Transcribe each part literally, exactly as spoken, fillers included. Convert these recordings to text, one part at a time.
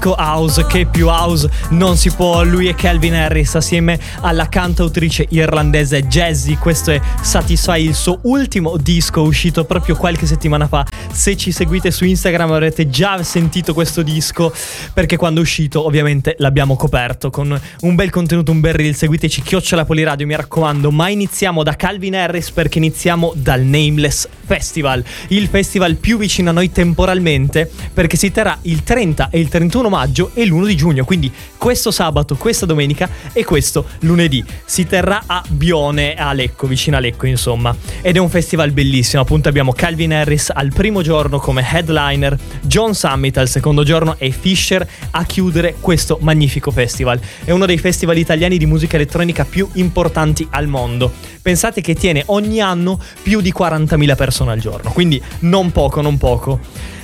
disco house, che più house non si può. Lui è Calvin Harris assieme alla cantautrice irlandese Jessie. Questo è Satisfy, il suo ultimo disco uscito proprio qualche settimana fa. Se ci seguite su Instagram avrete già sentito questo disco, perché quando è uscito ovviamente l'abbiamo coperto con un bel contenuto, un bel reel. Seguiteci chiocciola Poliradio, mi raccomando. Ma iniziamo da Calvin Harris, perché iniziamo dal Nameless Festival, il festival più vicino a noi temporalmente, perché si terrà il trenta e il trentuno maggio e l'primo di giugno, quindi questo sabato, questa domenica e questo lunedì. Si terrà a Bione, a Lecco, vicino a Lecco insomma, ed è un festival bellissimo. Appunto abbiamo Calvin Harris al primo giorno come headliner, John Summit al secondo giorno e Fisher a chiudere questo magnifico festival. È uno dei festival italiani di musica elettronica più importanti al mondo. Pensate che tiene ogni anno più di quarantamila persone al giorno, quindi non poco, non poco.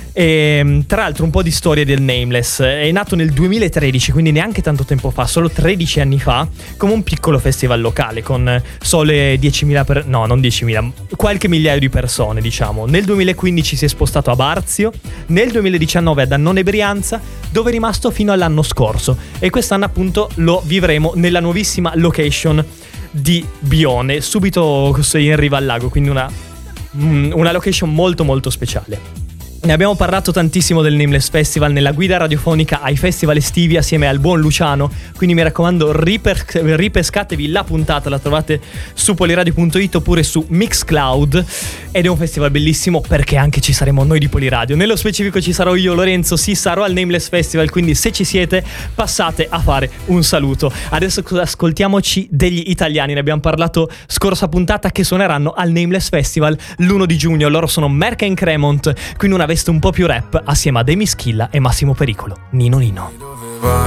E, tra l'altro, un po' di storia del Nameless. È nato nel duemilatredici, quindi neanche tanto tempo fa, solo tredici anni fa, come un piccolo festival locale con sole diecimila per... no, non diecimila, qualche migliaio di persone, diciamo. Nel duemilaquindici si è spostato a Barzio, nel duemiladiciannove ad Annone Brianza, dove è rimasto fino all'anno scorso, e quest'anno appunto lo vivremo nella nuovissima location di Bione, subito in riva al lago, quindi una, una location molto molto speciale. Ne abbiamo parlato tantissimo del Nameless Festival nella guida radiofonica ai festival estivi assieme al buon Luciano, quindi mi raccomando riper- ripescatevi la puntata, la trovate su poliradio punto it oppure su Mixcloud, ed è un festival bellissimo perché anche ci saremo noi di Poliradio. Nello specifico ci sarò io, Lorenzo, sì, sarò al Nameless Festival, quindi se ci siete passate a fare un saluto. Adesso ascoltiamoci degli italiani, ne abbiamo parlato scorsa puntata, che suoneranno al Nameless Festival l'primo di giugno. Loro sono Merck and Cremont, quindi una veste un po' più rap assieme a Demi Schilla e Massimo Pericolo. Nino Nino.